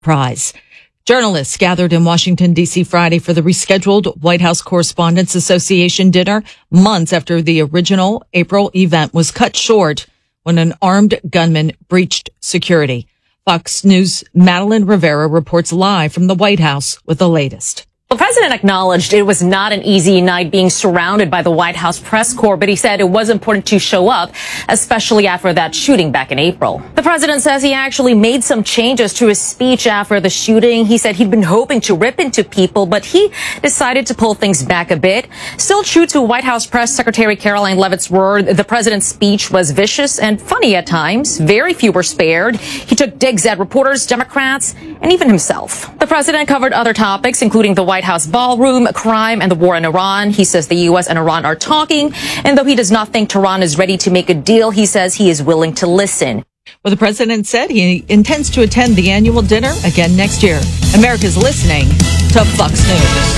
Prize. Journalists gathered in Washington, D.C. Friday for the rescheduled White House Correspondents Association dinner months after the original April event was cut short when an armed gunman breached security. Fox News' Madeline Rivera reports live from the White House with the latest. The president acknowledged it was not an easy night being surrounded by the White House press corps, but he said it was important to show up, especially after that shooting back in April. The president says he actually made some changes to his speech after the shooting. He said he'd been hoping to rip into people, but he decided to pull things back a bit. Still true to White House Press Secretary Caroline Leavitt's word, the president's speech was vicious and funny at times. Very few were spared. He took digs at reporters, Democrats, and even himself. The president covered other topics, including the White House ballroom, crime, and the war in Iran. He says the U.S. and Iran are talking, and though he does not think Tehran is ready to make a deal, he says he is willing to listen. Well, the president said he intends to attend the annual dinner again next year. America's listening to Fox News.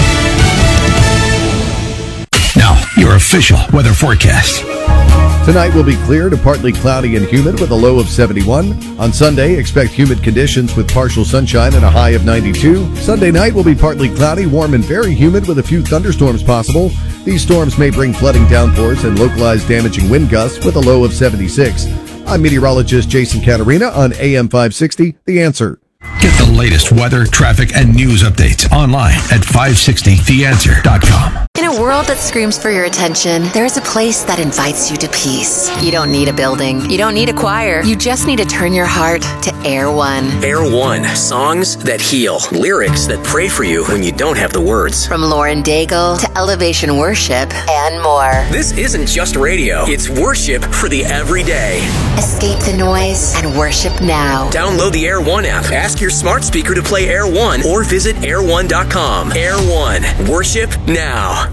Now, your official weather forecast. Tonight will be clear to partly cloudy and humid with a low of 71. On Sunday, expect humid conditions with partial sunshine and a high of 92. Sunday night will be partly cloudy, warm and very humid with a few thunderstorms possible. These storms may bring flooding downpours and localized damaging wind gusts with a low of 76. I'm meteorologist Jason Catarina on AM 560, The Answer. Get the latest weather, traffic, and news updates online at 560theanswer.com. In a world that screams for your attention, there is a place that invites you to peace. You don't need a building. You don't need a choir. You just need to turn your heart to Air One. Air One. Songs that heal. Lyrics that pray for you when you don't have the words. From Lauren Daigle to Elevation Worship and more. This isn't just radio. It's worship for the everyday. Escape the noise and worship now. Download the Air One app. Ask your smart speaker to play Air One or visit air1.com. Air One. Worship now.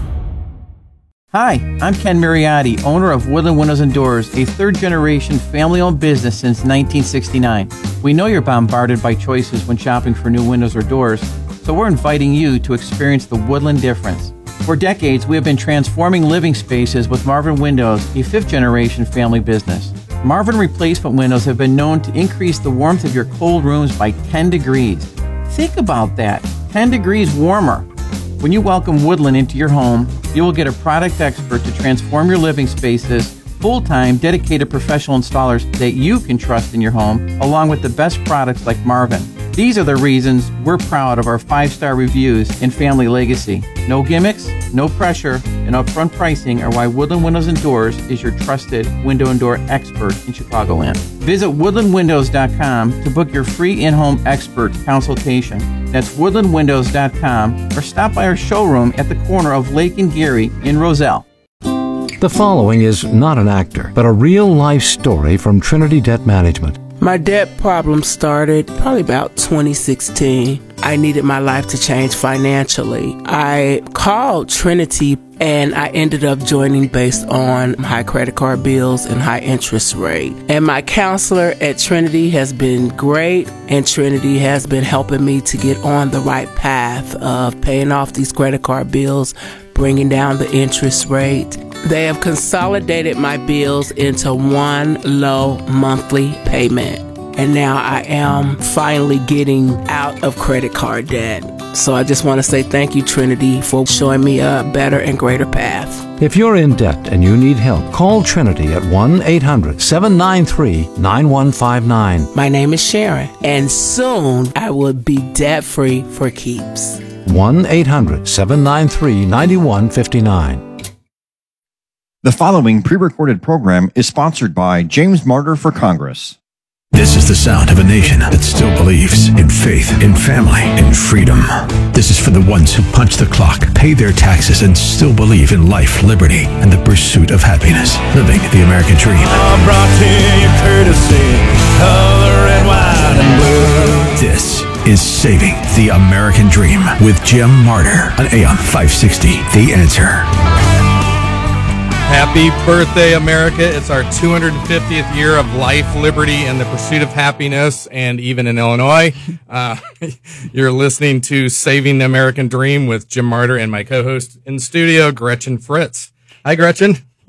Hi, I'm Ken Mariotti, owner of Woodland Windows and Doors, a third-generation family-owned business since 1969. We know you're bombarded by choices when shopping for new windows or doors, so we're inviting you to experience the Woodland difference. For decades, we have been transforming living spaces with Marvin Windows, a fifth-generation family business. Marvin replacement windows have been known to increase the warmth of your cold rooms by 10 degrees. Think about that, 10 degrees warmer. When you welcome Woodland into your home, you will get a product expert to transform your living spaces, full-time, dedicated professional installers that you can trust in your home, along with the best products like Marvin. These are the reasons we're proud of our 5-star reviews and family legacy. No gimmicks, no pressure, and upfront pricing are why Woodland Windows and Doors is your trusted window and door expert in Chicagoland. Visit woodlandwindows.com to book your free in-home expert consultation. That's woodlandwindows.com or stop by our showroom at the corner of Lake and Geary in Roselle. The following is not an actor, but a real-life story from Trinity Debt Management. My debt problem started probably about 2016. I needed my life to change financially. I called Trinity and I ended up joining based on high credit card bills and high interest rate. And my counselor at Trinity has been great, and Trinity has been helping me to get on the right path of paying off these credit card bills, bringing down the interest rate. They have consolidated my bills into one low monthly payment. And now I am finally getting out of credit card debt. So I just want to say thank you, Trinity, for showing me a better and greater path. If you're in debt and you need help, call Trinity at 1-800-793-9159. My name is Sharon, and soon I will be debt-free for keeps. 1-800-793-9159. The following pre-recorded program is sponsored by James Martyr for Congress. This is the sound of a nation that still believes in faith, in family, in freedom. This is for the ones who punch the clock, pay their taxes, and still believe in life, liberty, and the pursuit of happiness. Living the American dream. Brought to you courtesy of the red, white, and blue. This is Saving the American Dream with Jim Martyr on AM 560, The Answer. Happy birthday, America. It's our 250th year of life, liberty, and the pursuit of happiness, and even in Illinois. You're listening to Saving the American Dream with Jim Martyr and my co-host in studio, Gretchen Fritz. Hi, Gretchen.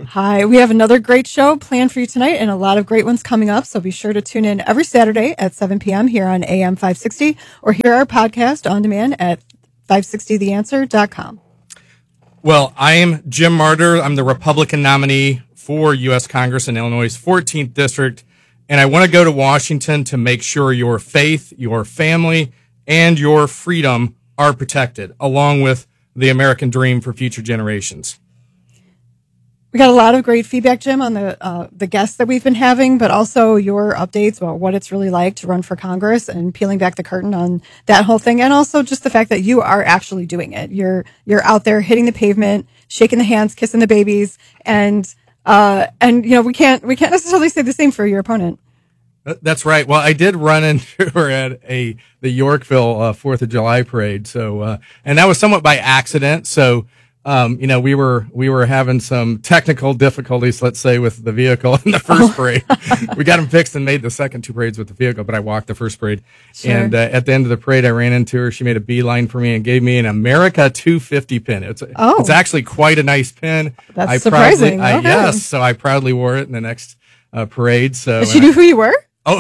Hi, we have another great show planned for you tonight and a lot of great ones coming up. So be sure to tune in every Saturday at 7 p.m. here on AM 560 or hear our podcast on demand at 560theanswer.com. Well, I am Jim Marder. I'm the Republican nominee for U.S. Congress in Illinois' 14th District. And I want to go to Washington to make sure your faith, your family, and your freedom are protected, along with the American dream for future generations. We got a lot of great feedback, Jim, on the guests that we've been having, but also your updates about what it's really like to run for Congress and peeling back the curtain on that whole thing. And also just the fact that you are actually doing it. You're out there hitting the pavement, shaking the hands, kissing the babies. And you know, we can't necessarily say the same for your opponent. That's right. Well, I did run into her at the Yorkville 4th of July parade. So, and that was somewhat by accident. So, you know, we were having some technical difficulties, let's say, with the vehicle in the first parade. We got them fixed and made the second two parades with the vehicle, but I walked the first parade. Sure. And at the end of the parade, I ran into her. She made a beeline for me and gave me an America 250 pin. It's actually quite a nice pin. That's surprising. Yes, so I proudly wore it in the next parade. So did she knew who you were? Oh,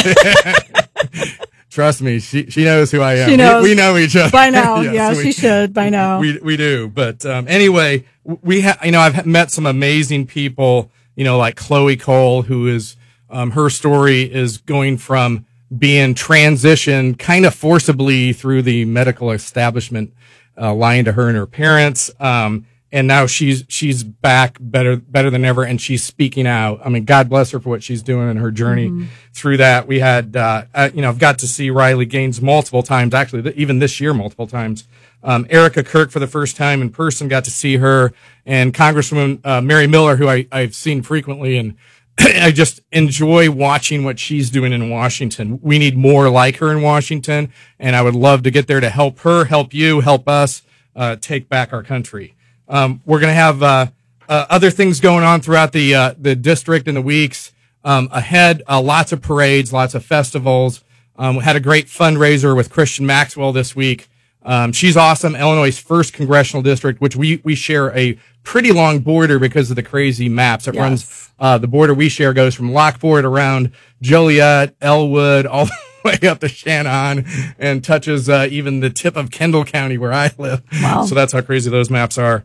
trust me, she knows who I am. She knows. We know each other by now. Yes, she should by now. We do. But anyway, I've met some amazing people. You know, like Chloe Cole, who is her story is going from being transitioned kind of forcibly through the medical establishment, lying to her and her parents. And now she's back better than ever, and she's speaking out. I mean, God bless her for what she's doing in her journey through that. We had, I've got to see Riley Gaines multiple times, actually, even this year, multiple times. Erica Kirk for the first time in person, got to see her, and Congresswoman Mary Miller, who I've seen frequently, and I just enjoy watching what she's doing in Washington. We need more like her in Washington, and I would love to get there to help her, help you, help us take back our country. We're going to have other things going on throughout the district in the weeks ahead. Lots of parades, lots of festivals. We had a great fundraiser with Christian Maxwell this week. She's awesome. Illinois' first congressional district, which we share a pretty long border because of the crazy maps. It runs the border we share goes from Lockport around Joliet, Elwood, all the way up to Shannon, and touches even the tip of Kendall County where I live. Wow. So that's how crazy those maps are.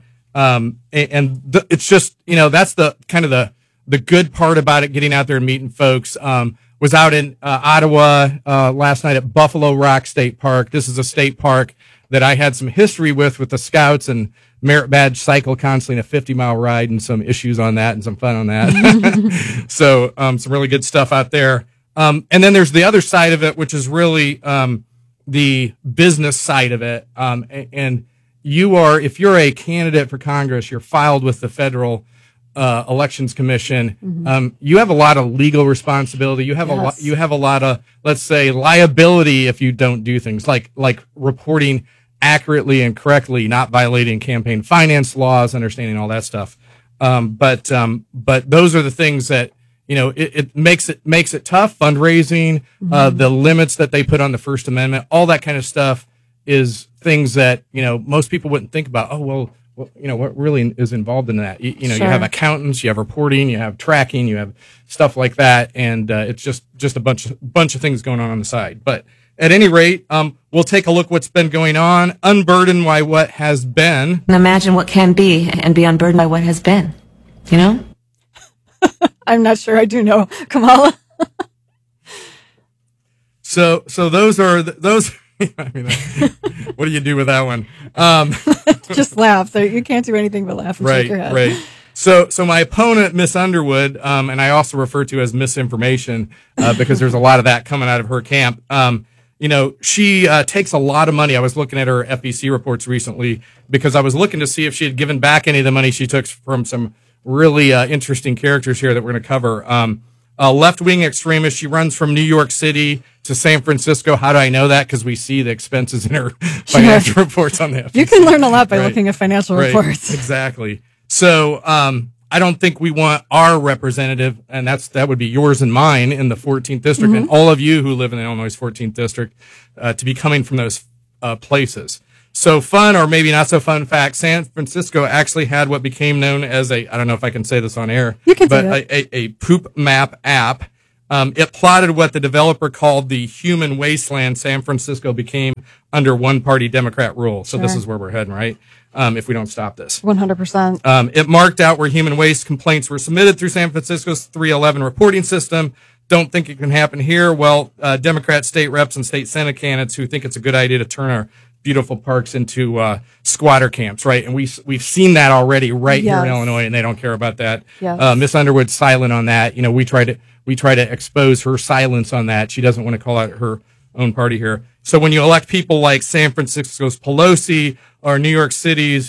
It's just, you know, that's the kind of the good part about it, getting out there and meeting folks. Was out in Ottawa last night at Buffalo Rock State Park. This is a state park that I had some history with the Scouts and merit badge cycle constantly, a 50-mile ride, and some issues on that and some fun on that. So some really good stuff out there. And then there's the other side of it, which is really the business side of it. And if you're a candidate for Congress, you're filed with the Federal Elections Commission. You have a lot of legal responsibility. You have a lot of, let's say, liability if you don't do things like reporting accurately and correctly, not violating campaign finance laws, understanding all that stuff. But those are the things that, you know, it makes it tough. Fundraising, the limits that they put on the First Amendment, all that kind of stuff is things that, you know, most people wouldn't think about. Oh, well, you know, what really is involved in that? You know, sure. You have accountants, you have reporting, you have tracking, you have stuff like that. And it's just a bunch of things going on the side. But at any rate, we'll take a look what's been going on, unburdened by what has been. And imagine what can be and be unburdened by what has been, you know? I'm not sure I do know, Kamala. So those are those. I mean, what do you do with that one? Just laugh. You can't do anything but laugh and shake your head. Right. So my opponent, Miss Underwood, and I also refer to as misinformation because there's a lot of that coming out of her camp. You know, she takes a lot of money. I was looking at her FEC reports recently because I was looking to see if she had given back any of the money she took from some really interesting characters here that we're going to cover. A left-wing extremist. She runs from New York City to San Francisco. How do I know that? Because we see the expenses in her financial reports on the FEC. You can learn a lot by looking at financial reports. Exactly. So I don't think we want our representative, and that would be yours and mine in the 14th district, and all of you who live in the Illinois 14th district, to be coming from those places. So fun or maybe not so fun fact, San Francisco actually had what became known as I don't know if I can say this on air, but a poop map app. It plotted what the developer called the human wasteland San Francisco became under one-party Democrat rule. So this is where we're heading, right? If we don't stop this. 100%. It marked out where human waste complaints were submitted through San Francisco's 311 reporting system. Don't think it can happen here. Well, Democrat state reps and state Senate candidates who think it's a good idea to turn our beautiful parks into squatter camps, right? And we've seen that already here in Illinois, and they don't care about that. Yes. Miss Underwood's silent on that. We try to expose her silence on that. She doesn't want to call out her own party here. So when you elect people like San Francisco's Pelosi or New York City's,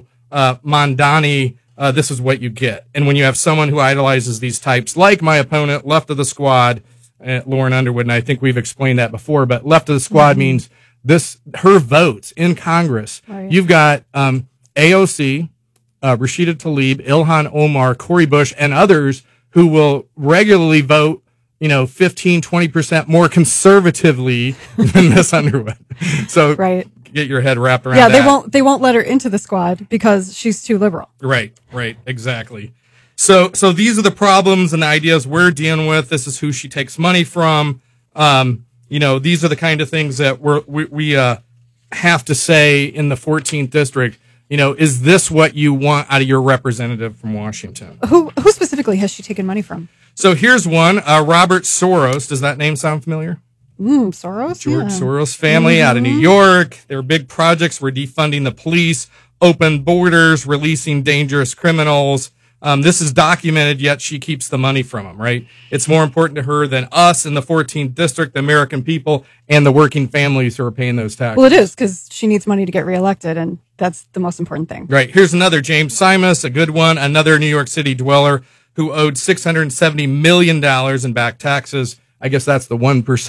Mondani, this is what you get. And when you have someone who idolizes these types, like my opponent, left of the squad, Lauren Underwood, and I think we've explained that before, but left of the squad means her votes in Congress. Right. You've got AOC, Rashida Tlaib, Ilhan Omar, Cori Bush, and others who will regularly vote, 15, 20% more conservatively than Miss Underwood. So get your head wrapped around that. Yeah, they won't let her into the squad because she's too liberal. Right, exactly. So these are the problems and the ideas we're dealing with. This is who she takes money from. These are the kind of things that we have to say in the 14th district. Is this what you want out of your representative from Washington? Who specifically has she taken money from? So here's one, Robert Soros. Does that name sound familiar? Soros? George Soros family out of New York. Their big projects were defunding the police, open borders, releasing dangerous criminals. This is documented, yet she keeps the money from them, right? It's more important to her than us in the 14th district, the American people, and the working families who are paying those taxes. Well, it is, because she needs money to get reelected, and that's the most important thing. Right. Here's another, James Simas, a good one, another New York City dweller who owed $670 million in back taxes. I guess that's the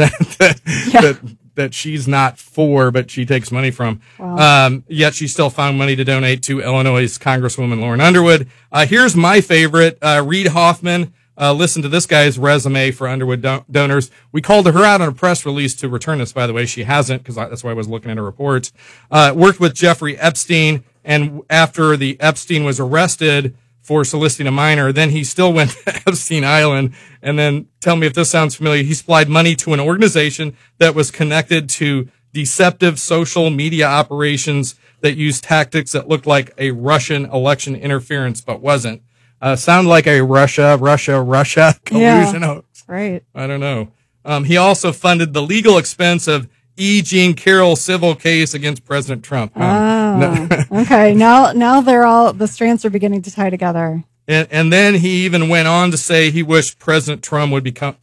1% that she's not for, but she takes money from. Wow. Yet she still found money to donate to Illinois' Congresswoman Lauren Underwood. Here's my favorite, Reid Hoffman. Listen to this guy's resume for Underwood donors. We called her out on a press release to return this, by the way. She hasn't, because that's why I was looking at her reports. Worked with Jeffrey Epstein, and after the Epstein was arrested for soliciting a minor, then he still went to Epstein Island. And then tell me if this sounds familiar. He supplied money to an organization that was connected to deceptive social media operations that used tactics that looked like a Russian election interference, but wasn't. Sound like a Russia collusion hoax. Right. I don't know. He also funded the legal expense of E. Jean Carroll civil case against President Trump. Okay. Now the strands are beginning to tie together. And then he even went on to say he wished President Trump would become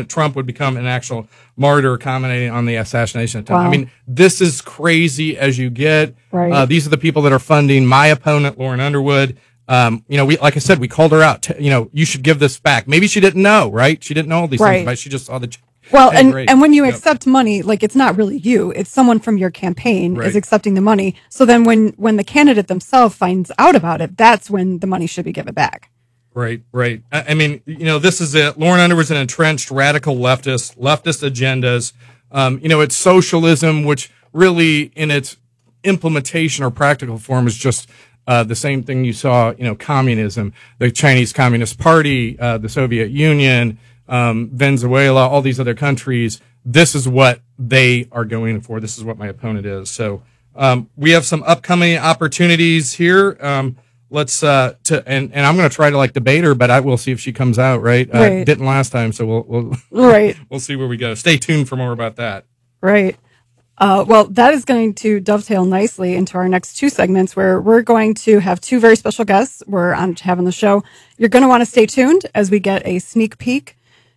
an actual martyr, commenting on the assassination attempt. Wow. I mean, this is crazy as you get. Right. These are the people that are funding my opponent, Lauren Underwood. Like I said, we called her out. You should give this back. Maybe she didn't know, right? She didn't know all these things, but she just saw the. Well, and when you accept money, like, it's not really you, it's someone from your campaign is accepting the money. So then when the candidate themselves finds out about it, that's when the money should be given back. Right. I mean, this is it. Lauren Underwood's an entrenched radical leftist agendas. It's socialism, which really in its implementation or practical form is just the same thing you saw, communism, the Chinese Communist Party, the Soviet Union, Venezuela, all these other countries. This is what they are going for. This is what my opponent is. So we have some upcoming opportunities here. Let's and I'm going to try to debate her, but I will see if she comes out. Right. Didn't last time, so we'll we'll see where we go. Stay tuned for more about that. Right. Well, that is going to dovetail nicely into our next two segments, where we're going to have two very special guests we're on to have on the show. You're going to want to stay tuned as we get a sneak peek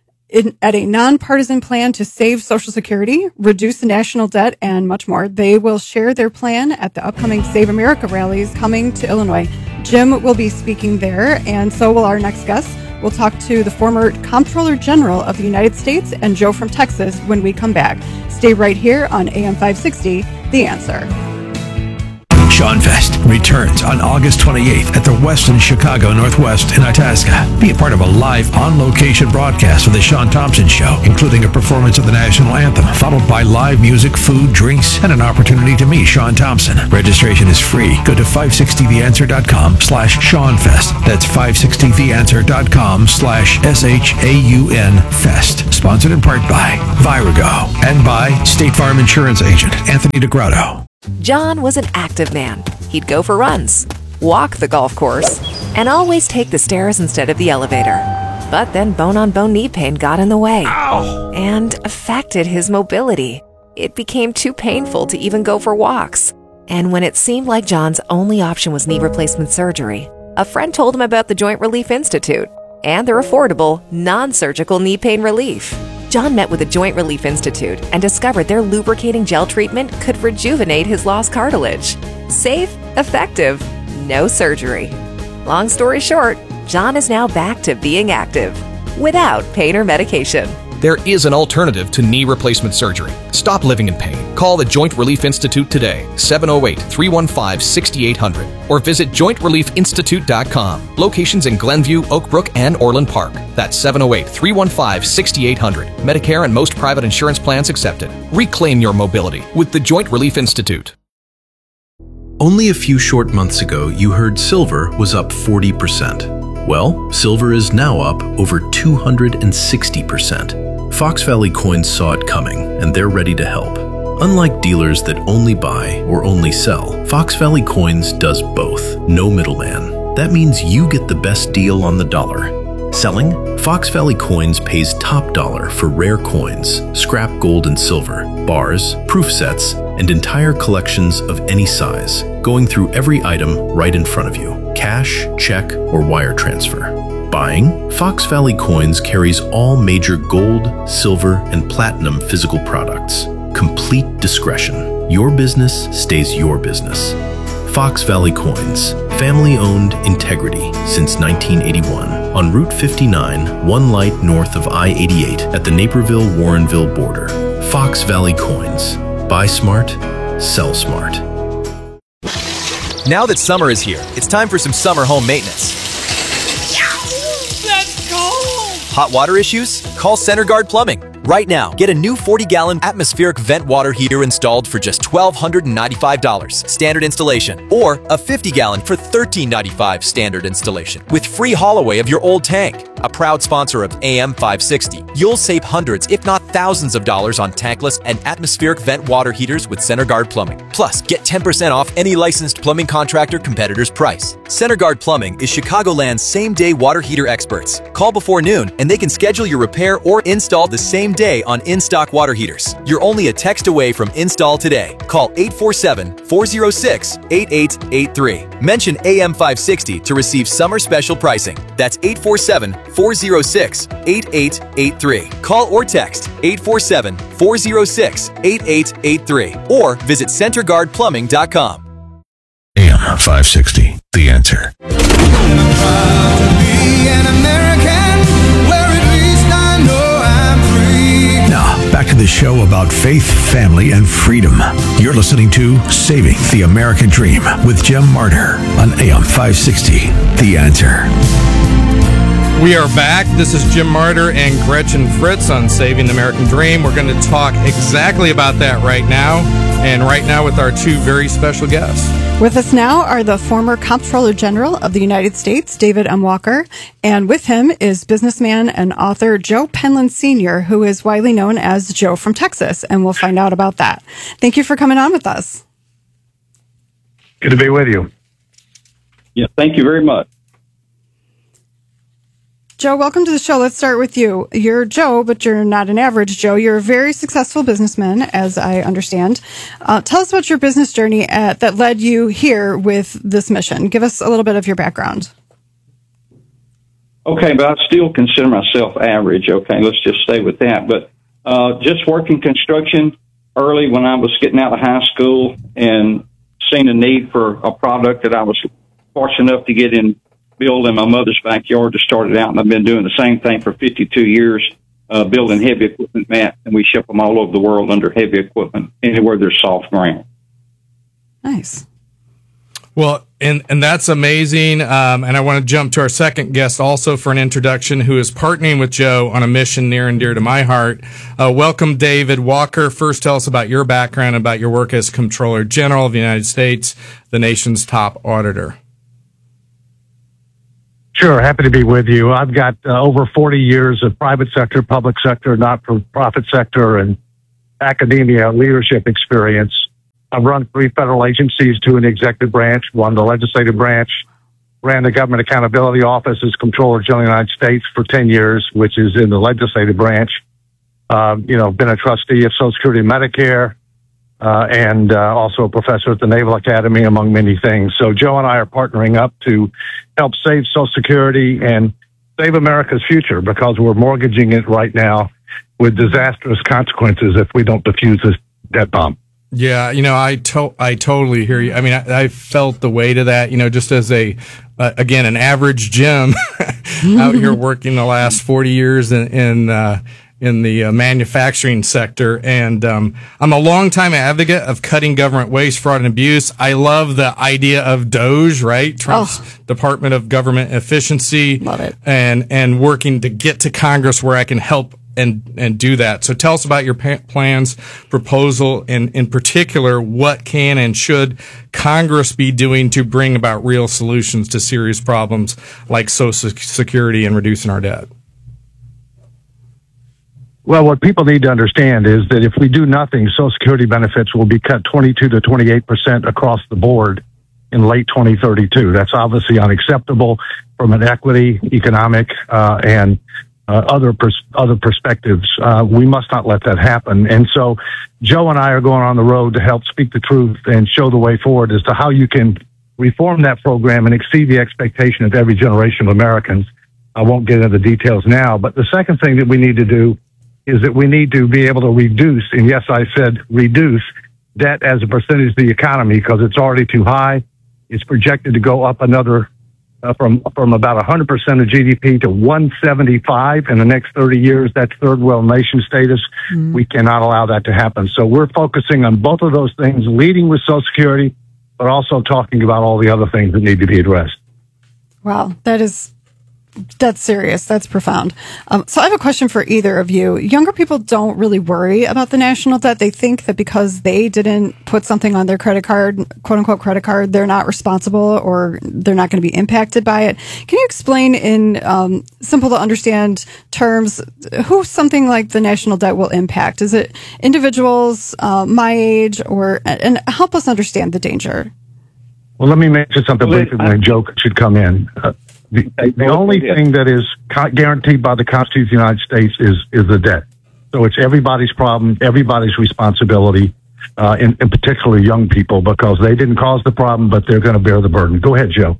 at a nonpartisan plan to save Social Security, reduce the national debt, and much more. They will share their plan at the upcoming Save America rallies coming to Illinois. Jim will be speaking there, and so will our next guest. We'll talk to the former Comptroller General of the United States and Joe from Texas when we come back. Stay right here on AM 560, The Answer. Sean Fest returns on August 28th at the Westin Chicago Northwest in Itasca. Be a part of a live on-location broadcast of the Sean Thompson Show, including a performance of the national anthem, followed by live music, food, drinks, and an opportunity to meet Sean Thompson. Registration is free. Go to 560theanswer.com/SeanFest. That's 560theanswer.com/SHAUN Fest. Sponsored in part by Virago and by State Farm Insurance Agent Anthony DeGrotto. John was an active man. He'd go for runs, walk the golf course, and always take the stairs instead of the elevator. But then bone-on-bone knee pain got in the way and affected his mobility. It became too painful to even go for walks. And when it seemed like John's only option was knee replacement surgery, a friend told him about the Joint Relief Institute and their affordable, non-surgical knee pain relief. John met with the Joint Relief Institute and discovered their lubricating gel treatment could rejuvenate his lost cartilage. Safe, effective, no surgery. Long story short, John is now back to being active without pain or medication. There is an alternative to knee replacement surgery. Stop living in pain. Call the Joint Relief Institute today, 708-315-6800, or visit jointreliefinstitute.com. Locations in Glenview, Oak Brook, and Orland Park. That's 708-315-6800. Medicare and most private insurance plans accepted. Reclaim your mobility with the Joint Relief Institute. Only a few short months ago, you heard silver was up 40%. Well, silver is now up over 260%. Fox Valley Coins saw it coming, and they're ready to help. Unlike dealers that only buy or only sell, Fox Valley Coins does both. No middleman. That means you get the best deal on the dollar. Selling? Fox Valley Coins pays top dollar for rare coins, scrap gold and silver, bars, proof sets, and entire collections of any size, going through every item right in front of you. Cash, check, or wire transfer. Buying? Fox Valley Coins carries all major gold, silver, and platinum physical products. Complete discretion. Your business stays your business. Fox Valley Coins. Family-owned integrity since 1981. On Route 59, one light north of I-88 at the Naperville-Warrenville border. Fox Valley Coins. Buy smart, sell smart. Now that summer is here, it's time for some summer home maintenance. That's cold! Hot water issues? Call CenterGuard Plumbing. Right now, get a new 40-gallon atmospheric vent water heater installed for just $1,295 standard installation, or a 50-gallon for $1,395 standard installation with free haul away of your old tank. A proud sponsor of AM 560, you'll save hundreds, if not thousands of dollars on tankless and atmospheric vent water heaters with CenterGuard Plumbing. Plus, get 10% off any licensed plumbing contractor competitor's price. CenterGuard Plumbing is Chicagoland's same-day water heater experts. Call before noon and they can schedule your repair or install the same day on in-stock water heaters. You're only a text away from install today. Call 847-406-8883. Mention AM 560 to receive summer special pricing. That's 847-406-8883. Call or text 847-406-8883 or visit CenterGuardPlumbing.com. AM 560, The Answer. Now, back to the show about faith, family, and freedom. You're listening to Saving the American Dream with Jim Martyr on AM 560, The Answer. We are back. This is Jim Martyr and Gretchen Fritz on Saving the American Dream. We're going to talk exactly about that right now, and right now with our two very special guests. With us now are the former Comptroller General of the United States, David M. Walker, and with him is businessman and author Joe Penland Sr., who is widely known as Joe from Texas, and we'll find out about that. Thank you for coming on with us. Good to be with you. Yeah, thank you very much. Joe, welcome to the show. Let's start with you. You're Joe, but you're not an average Joe. You're a very successful businessman, as I understand. Tell us about your business journey that led you here with this mission. Give us a little bit of your background. Okay, but I still consider myself average. Okay, let's just stay with that. But just working construction early when I was getting out of high school and seeing a need for a product that I was fortunate enough to get in build in my mother's backyard to start it out, and I've been doing the same thing for 52 years, building heavy equipment mats, and we ship them all over the world under heavy equipment, anywhere there's soft ground. Nice. Well, and that's amazing. And I want to jump to our second guest also for an introduction, who is partnering with Joe on a mission near and dear to my heart. Welcome, David Walker. First, tell us about your background, about your work as Comptroller General of the United States, the nation's top auditor. Sure, happy to be with you. I've got over 40 years of private sector, public sector, not-for-profit sector, and academia leadership experience. I've run 3 federal agencies, 2 in the executive branch, 1 the legislative branch, ran the Government Accountability Office as Comptroller General of the United States for 10 years, which is in the legislative branch. Been a trustee of Social Security and Medicare, and also a professor at the Naval Academy, among many things. So Joe and I are partnering up to help save Social Security and save America's future, because we're mortgaging it right now with disastrous consequences if we don't defuse this debt bomb. Yeah, I totally hear you. I mean, I felt the weight of that, just as an average Jim out here working the last 40 years in the manufacturing sector. And I'm a longtime advocate of cutting government waste, fraud, and abuse. I love the idea of DOGE, right? Trump's Department of Government Efficiency. Love it. And working to get to Congress where I can help and do that. So tell us about your plans, proposal, and in particular, what can and should Congress be doing to bring about real solutions to serious problems like Social Security and reducing our debt? Well, what people need to understand is that if we do nothing, Social Security benefits will be cut 22 to 28% across the board in late 2032. That's obviously unacceptable from an equity, economic, and other perspectives. We must not let that happen. And so Joe and I are going on the road to help speak the truth and show the way forward as to how you can reform that program and exceed the expectation of every generation of Americans. I won't get into the details now, but the second thing that we need to do is that we need to be able to reduce, and yes, I said reduce, debt as a percentage of the economy, because it's already too high. It's projected to go up another from about 100% of GDP to 175 in the next 30 years. That's third world nation status. Mm-hmm. We cannot allow that to happen. So we're focusing on both of those things, leading with Social Security, but also talking about all the other things that need to be addressed. Wow, that's serious. That's profound. So I have a question for either of you. Younger people don't really worry about the national debt. They think that because they didn't put something on their credit card, quote unquote credit card, they're not responsible or they're not going to be impacted by it. Can you explain in simple to understand terms who something like the national debt will impact? Is it individuals my age, and help us understand the danger? Well, let me mention something briefly, and then Joe should come in. The only thing that is guaranteed by the Constitution of the United States is the debt. So it's everybody's problem, everybody's responsibility, in particular young people, because they didn't cause the problem, but they're going to bear the burden. Go ahead, Joe.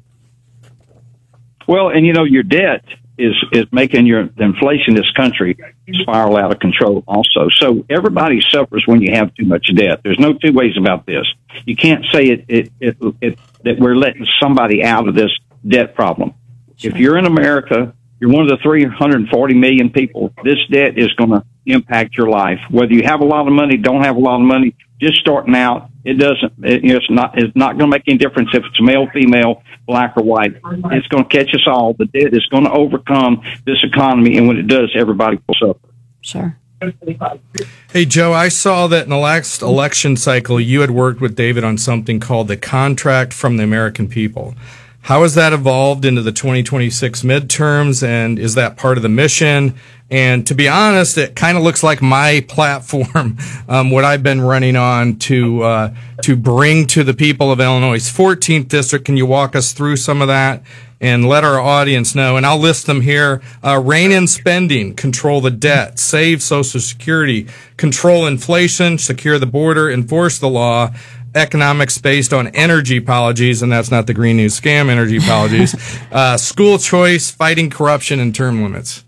Well, and your debt is making the inflation in this country spiral out of control also. So everybody suffers when you have too much debt. There's no two ways about this. You can't say that we're letting somebody out of this debt problem. If you're in America, you're one of the 340 million people, this debt is going to impact your life. Whether you have a lot of money, don't have a lot of money, just starting out, it's not going to make any difference if it's male, female, black or white. It's going to catch us all. The debt is going to overcome this economy, and when it does, everybody will suffer. Sure. Hey, Joe, I saw that in the last election cycle, you had worked with David on something called the Contract from the American People. How has that evolved into the 2026 midterms, and is that part of the mission? And to be honest, it kind of looks like my platform, what I've been running on to bring to the people of Illinois' 14th district. Can you walk us through some of that and let our audience know? And I'll list them here. Rein in spending, control the debt, save Social Security, control inflation, secure the border, enforce the law, economics based on energy policies, and that's not the Green News scam energy policies, school choice, fighting corruption, and term limits.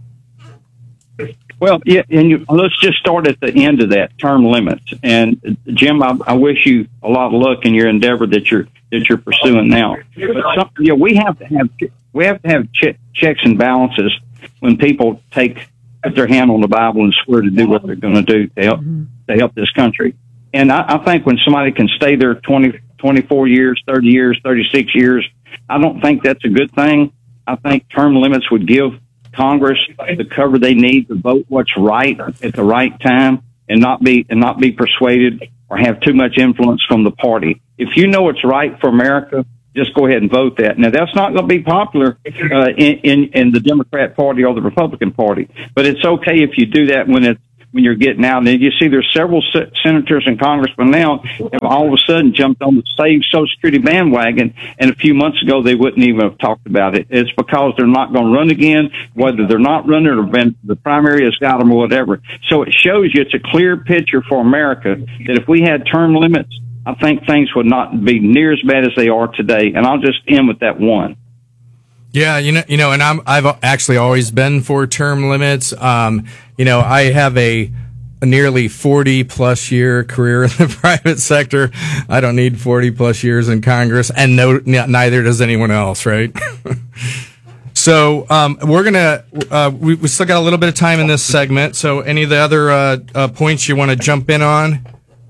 Well, yeah, and let's just start at the end of that, term limits. And Jim, I wish you a lot of luck in your endeavor that you're pursuing now. But we have to have checks and balances when people put their hand on the Bible and swear to do what they're going to do to help this country. And I think when somebody can stay there 20, 24 years, 30 years, 36 years. I don't think that's a good thing. I think term limits would give Congress the cover they need to vote what's right at the right time and not be persuaded or have too much influence from the party. If you know what's right for America, just go ahead and vote that. Now, that's not going to be popular in the Democrat Party or the Republican Party, but it's okay if you do that when you're getting out. And you see there's several senators and congressmen now have all of a sudden jumped on the Save Social Security bandwagon, and a few months ago they wouldn't even have talked about it. It's because they're not going to run again, whether they're not running or the primary has got them or whatever. So it shows you it's a clear picture for America that if we had term limits, I think things would not be near as bad as they are today. And I'll just end with that one. Yeah, and I've actually always been for term limits. I have a nearly 40 plus year career in the private sector. I don't need 40 plus years in Congress, and neither does anyone else, right? So, we still got a little bit of time in this segment. So any of the other points you want to jump in on?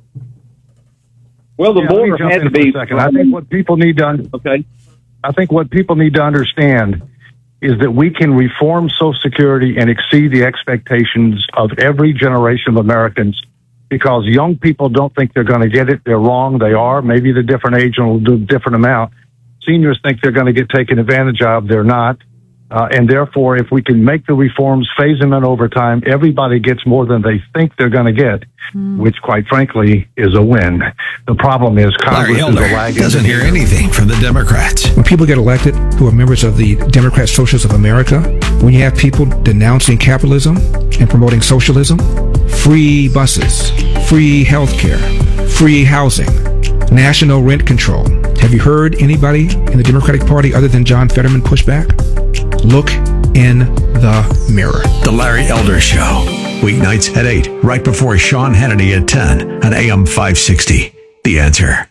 Well, the border had to be. I think what people need to I think what people need to understand is that we can reform Social Security and exceed the expectations of every generation of Americans, because young people don't think they're going to get it. They're wrong. They are. Maybe the different age and will do a different amount. Seniors think they're going to get taken advantage of. They're not. And therefore, if we can make the reforms, phase them in over time, everybody gets more than they think they're going to get, which, quite frankly, is a win. The problem is Congress is a lagging. Doesn't hear anything from the Democrats. When people get elected who are members of the Democrat Socialists of America, when you have people denouncing capitalism and promoting socialism, free buses, free health care, free housing, national rent control. Have you heard anybody in the Democratic Party other than John Fetterman push back? Look in the mirror. The Larry Elder Show. Weeknights at 8, right before Sean Hannity at 10 on AM 560. The Answer.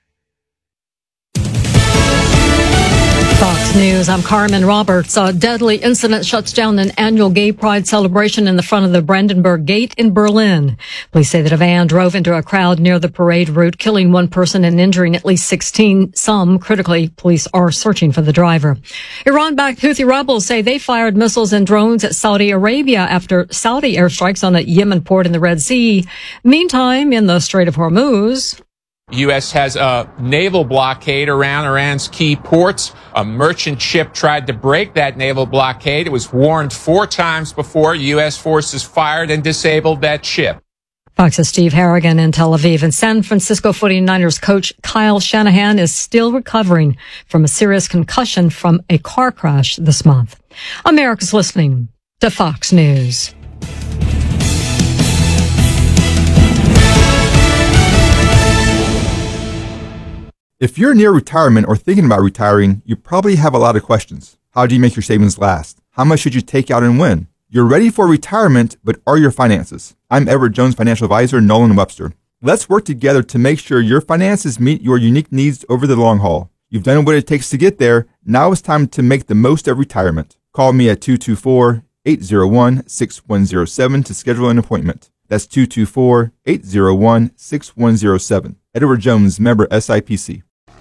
Fox News, I'm Carmen Roberts. A deadly incident shuts down an annual gay pride celebration in the front of the Brandenburg Gate in Berlin. Police say that a van drove into a crowd near the parade route, killing one person and injuring at least 16. Some critically, police are searching for the driver. Iran-backed Houthi rebels say they fired missiles and drones at Saudi Arabia after Saudi airstrikes on a Yemen port in the Red Sea. Meantime, in the Strait of Hormuz, U.S. has a naval blockade around Iran's key ports. A merchant ship tried to break that naval blockade. It was warned 4 times before. U.S. forces fired and disabled that ship. Fox's Steve Harrigan in Tel Aviv. And San Francisco 49ers coach Kyle Shanahan is still recovering from a serious concussion from a car crash this month. America's listening to Fox News. If you're near retirement or thinking about retiring, you probably have a lot of questions. How do you make your savings last? How much should you take out and when? You're ready for retirement, but are your finances? I'm Edward Jones financial advisor, Nolan Webster. Let's work together to make sure your finances meet your unique needs over the long haul. You've done what it takes to get there. Now it's time to make the most of retirement. Call me at 224-801-6107 to schedule an appointment. That's 224-801-6107. Edward Jones, member SIPC.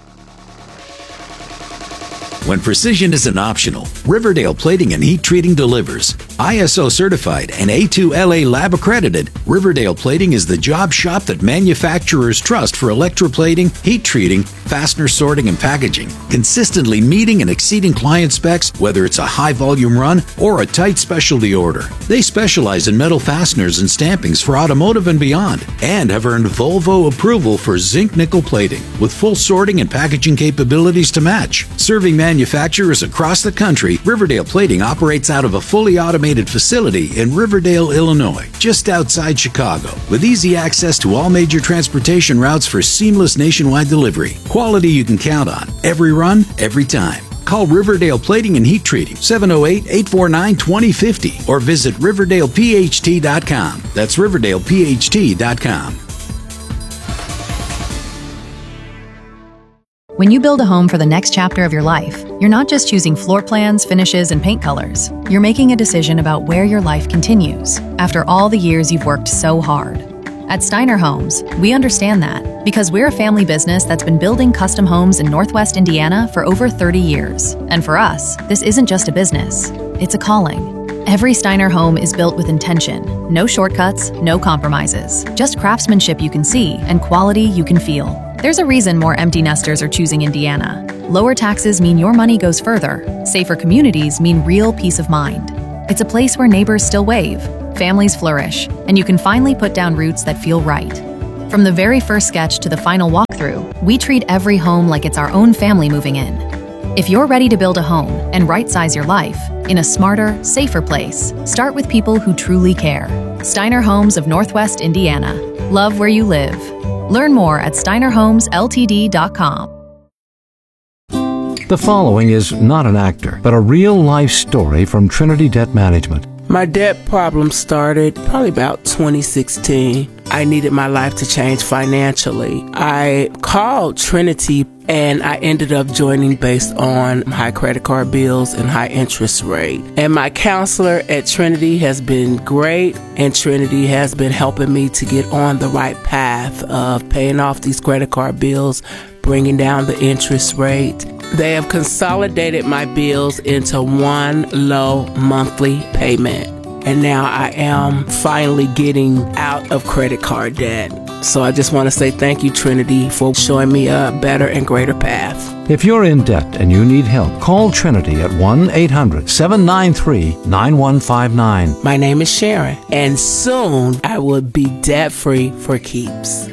When precision isn't optional, Riverdale Plating and Heat Treating delivers. ISO certified and A2LA lab accredited, Riverdale Plating is the job shop that manufacturers trust for electroplating, heat treating, fastener sorting, and packaging. Consistently meeting and exceeding client specs, whether it's a high volume run or a tight specialty order. They specialize in metal fasteners and stampings for automotive and beyond, and have earned Volvo approval for zinc nickel plating, with full sorting and packaging capabilities to match. Serving manufacturers across the country, Riverdale Plating operates out of a fully automated facility in Riverdale, Illinois, just outside Chicago, with easy access to all major transportation routes for seamless nationwide delivery. Quality you can count on, every run, every time. Call Riverdale Plating and Heat Treating, 708-849-2050, or visit RiverdalePHT.com. That's RiverdalePHT.com. When you build a home for the next chapter of your life, you're not just choosing floor plans, finishes, and paint colors. You're making a decision about where your life continues after all the years you've worked so hard. At Steiner Homes, we understand that because we're a family business that's been building custom homes in Northwest Indiana for over 30 years. And for us, this isn't just a business, it's a calling. Every Steiner home is built with intention. No shortcuts, no compromises. Just craftsmanship you can see and quality you can feel. There's a reason more empty nesters are choosing Indiana. Lower taxes mean your money goes further. Safer communities mean real peace of mind. It's a place where neighbors still wave, families flourish, and you can finally put down roots that feel right. From the very first sketch to the final walkthrough, we treat every home like it's our own family moving in. If you're ready to build a home and right-size your life in a smarter, safer place, start with people who truly care. Steiner Homes of Northwest Indiana. Love where you live. Learn more at steinerhomesltd.com. The following is not an actor, but a real-life story from Trinity Debt Management. My debt problem started probably about 2016. I needed my life to change financially. I called Trinity and I ended up joining based on high credit card bills and high interest rate. And my counselor at Trinity has been great, and Trinity has been helping me to get on the right path of paying off these credit card bills, bringing down the interest rate. They have consolidated my bills into one low monthly payment. And now I am finally getting out of credit card debt. So I just want to say thank you, Trinity, for showing me a better and greater path. If you're in debt and you need help, call Trinity at 1-800-793-9159. My name is Sharon, and soon I will be debt-free for keeps.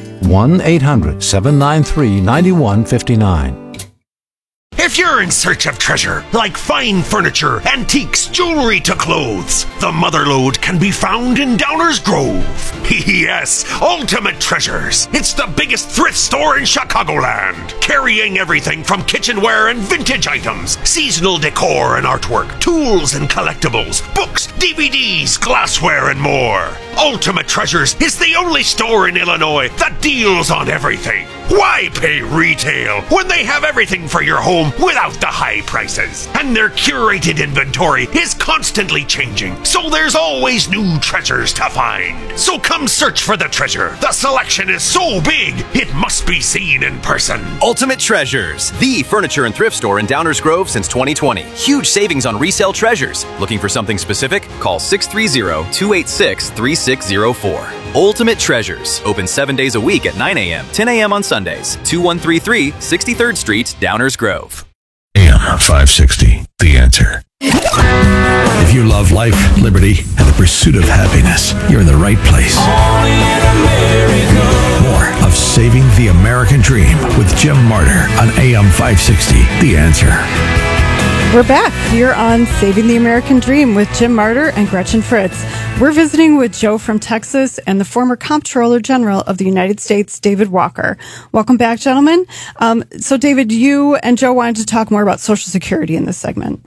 1-800-793-9159. If you're in search of treasure, like fine furniture, antiques, jewelry to clothes, the Motherlode can be found in Downers Grove. Yes, Ultimate Treasures. It's the biggest thrift store in Chicagoland, carrying everything from kitchenware and vintage items, seasonal decor and artwork, tools and collectibles, books, DVDs, glassware, and more. Ultimate Treasures is the only store in Illinois that deals on everything. Why pay retail when they have everything for your home without the high prices? And their curated inventory is constantly changing, so there's always new treasures to find. So come search for the treasure. The selection is so big, it must be seen in person. Ultimate Treasures, the furniture and thrift store in Downers Grove since 2020. Huge savings on resale treasures. Looking for something specific? Call 630-286-3604. Ultimate Treasures, open 7 days a week at 9 a.m., 10 a.m. on Sundays. 2133 63rd Street, Downers Grove. AM 560, The Answer. If you love life, liberty, and the pursuit of happiness, you're in the right place. More of Saving the American Dream with Jim Martyr on AM 560, The Answer. We're back here on Saving the American Dream with Jim Martyr and Gretchen Fritz. We're visiting with Joe from Texas and the former Comptroller General of the United States, David Walker. Welcome back, gentlemen. So, David, you and Joe wanted to talk more about Social Security in this segment.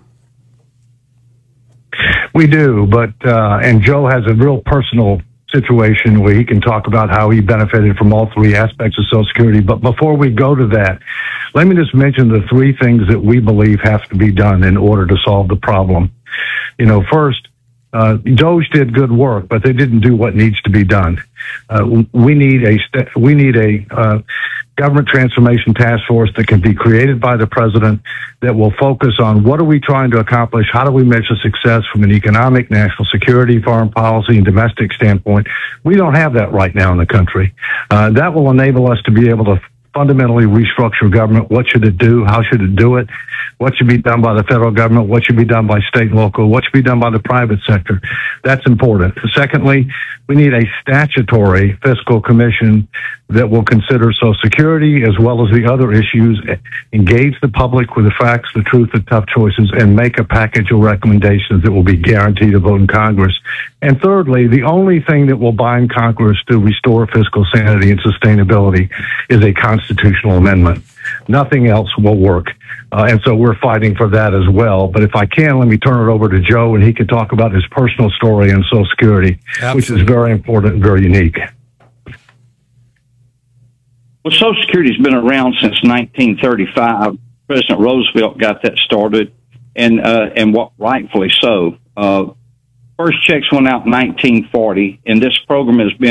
We do, but and Joe has a real personal situation where he can talk about how he benefited from all three aspects of Social Security. But before we go to that, let me just mention the three things that we believe have to be done in order to solve the problem. You know, first, DOGE did good work, but they didn't do what needs to be done. We need a government transformation task force that can be created by the president that will focus on what are we trying to accomplish, how do we measure success from an economic, national security, foreign policy, and domestic standpoint. We don't have that right now in the country. That will enable us to be able to fundamentally restructure government. What should it do? How should it do it? What should be done by the federal government? What should be done by state and local? What should be done by the private sector? That's important. Secondly, we need a statutory fiscal commission that will consider Social Security as well as the other issues, engage the public with the facts, the truth, the tough choices, and make a package of recommendations that will be guaranteed to vote in Congress. And thirdly, the only thing that will bind Congress to restore fiscal sanity and sustainability is a constitutional amendment. Nothing else will work. And so we're fighting for that as well. But if I can, let me turn it over to Joe, and he can talk about his personal story on Social Security, which is very important and very unique. Well, Social Security's been around since 1935. President Roosevelt got that started, and what rightfully so. First checks went out in 1940, and this program has been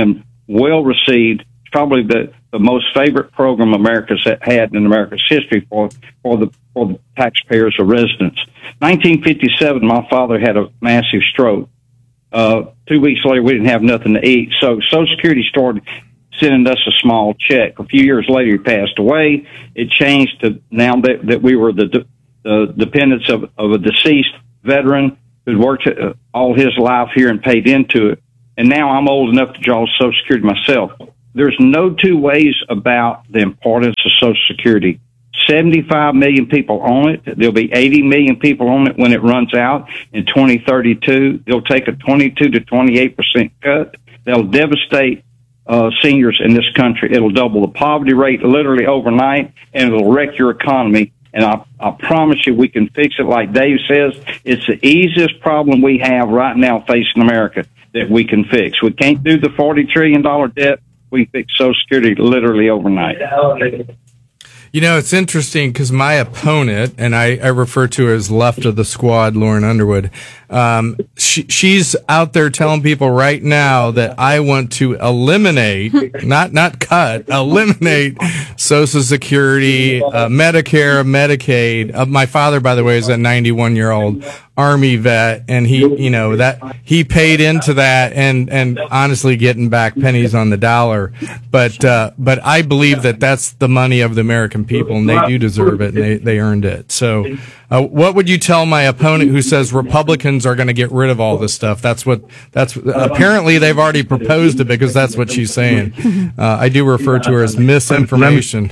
well received. Probably the most favorite program America's had in America's history for the taxpayers or residents. 1957, my father had a massive stroke. 2 weeks later, we didn't have nothing to eat. So Social Security started sending us a small check. A few years later, he passed away. It changed to now that we were the dependents of a deceased veteran who'd worked all his life here and paid into it. And now I'm old enough to draw Social Security myself. There's no two ways about the importance of Social Security. 75 million people own it. There'll be 80 million people on it when it runs out in 2032. They'll take a 22 to 28% cut. They'll devastate seniors in this country. It'll double the poverty rate literally overnight, and it'll wreck your economy. And I promise you we can fix it. Like Dave says, it's the easiest problem we have right now facing America that we can fix. We can't do the $40 trillion debt. We fix Social Security literally overnight. You know, it's interesting because my opponent, and I refer to her as left of the squad, Lauren Underwood, she's out there telling people right now that I want to eliminate, not cut, eliminate Social Security, Medicare, Medicaid. My father, by the way, is a 91-year-old Army vet, and he paid into that and honestly getting back pennies on the dollar. But I believe that that's the money of the American people, and they do deserve it, and they earned it. So, what would you tell my opponent who says Republicans are going to get rid of all this stuff? That's apparently they've already proposed it because that's what she's saying. I do refer to her as misinformation.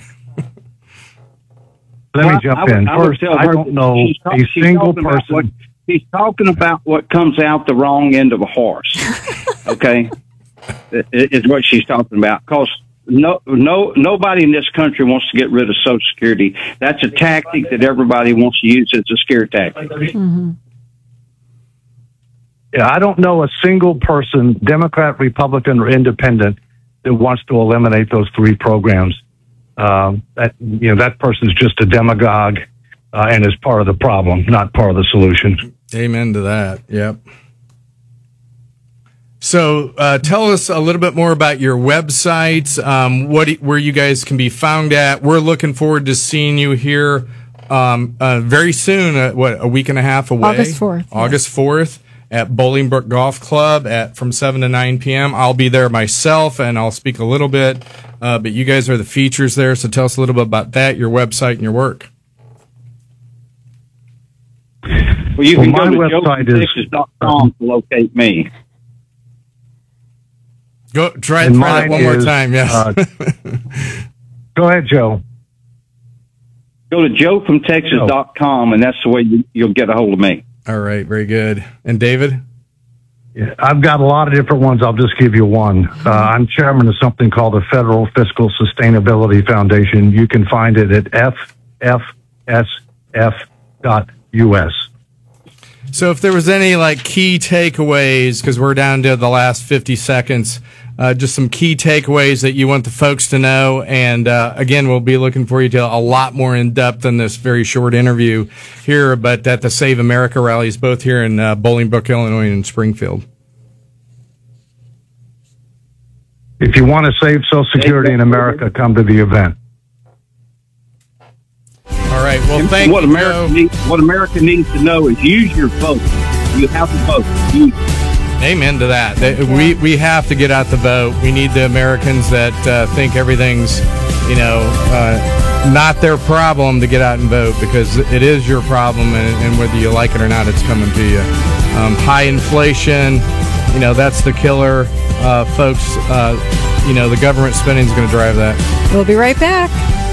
Let me jump in. First, I don't know a single person. He's talking about what comes out the wrong end of a horse. Okay, is what she's talking about. Because nobody in this country wants to get rid of Social Security. That's a tactic that everybody wants to use as a scare tactic. Mm-hmm. Yeah, I don't know a single person, Democrat, Republican, or Independent, that wants to eliminate those three programs. That person's just a demagogue and is part of the problem, not part of the solution. Amen to that. Yep. So tell us a little bit more about your websites, where you guys can be found at. We're looking forward to seeing you here very soon, a week and a half away? August 4th. August 4th at Bolingbrook Golf Club from 7 to 9 p.m. I'll be there myself, and I'll speak a little bit, but you guys are the features there, so tell us a little bit about that, your website, and your work. Well, you can go to JoeFromTexas.com to locate me. Try that one more time, yes. Go ahead, Joe. Go to JoeFromTexas.com, and that's the way you'll get a hold of me. All right, very good. And David? Yeah, I've got a lot of different ones. I'll just give you one. I'm chairman of something called the Federal Fiscal Sustainability Foundation. You can find it at ffsf.us. So if there was any key takeaways, because we're down to the last 50 seconds, just some key takeaways that you want the folks to know. And again, we'll be looking for you to a lot more in depth in this very short interview here, but at the Save America rallies, both here in Bolingbrook, Illinois, and in Springfield. If you want to save Social Security in America, come to the event. All right. Well, thank you, Joe. What America needs to know is use your vote. You have to vote. Amen to that. We have to get out the vote. We need the Americans that think everything's, not their problem to get out and vote, because it is your problem, and whether you like it or not, it's coming to you. High inflation, that's the killer. Folks, the government spending is going to drive that. We'll be right back.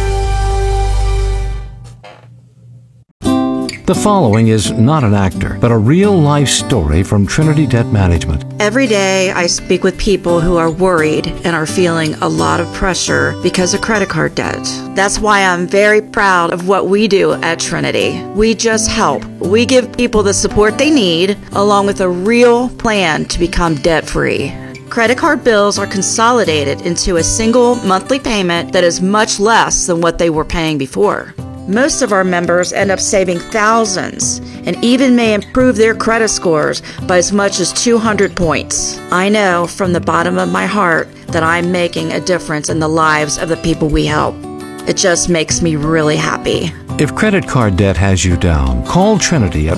The following is not an actor, but a real-life story from Trinity Debt Management. Every day I speak with people who are worried and are feeling a lot of pressure because of credit card debt. That's why I'm very proud of what we do at Trinity. We just help. We give people the support they need, along with a real plan to become debt-free. Credit card bills are consolidated into a single monthly payment that is much less than what they were paying before. Most of our members end up saving thousands and even may improve their credit scores by as much as 200 points. I know from the bottom of my heart that I'm making a difference in the lives of the people we help. It just makes me really happy. If credit card debt has you down, call Trinity at